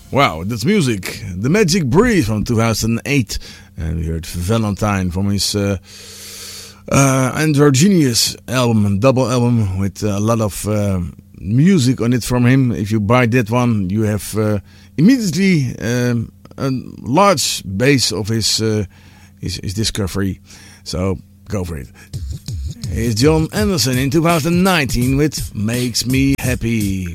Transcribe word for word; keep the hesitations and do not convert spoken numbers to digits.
Wow, that's music. The Magic Breeze from two thousand eight. And we heard Valentine from his uh, uh, Androgynous album, double album with a lot of uh, music on it from him. If you buy that one, you have uh, immediately um, a large base of his, uh, his, his discovery. So go for it. Here's John Anderson in two thousand nineteen with Makes Me Happy.